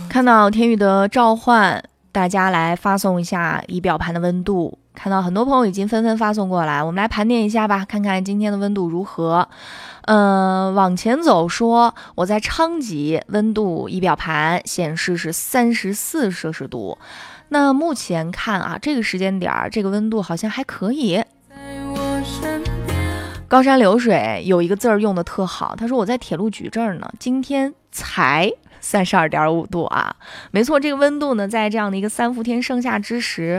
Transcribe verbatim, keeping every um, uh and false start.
看到天宇的召唤，大家来发送一下仪表盘的温度。看到很多朋友已经纷纷发送过来，我们来盘点一下吧，看看今天的温度如何。嗯，往前走说，我在昌吉，温度仪表盘显示是三十四摄氏度。那目前看啊，这个时间点这个温度好像还可以。高山流水有一个字儿用的特好，他说我在铁路局这儿呢，今天才三十二点五度啊，没错，这个温度呢，在这样的一个三伏天盛夏之时，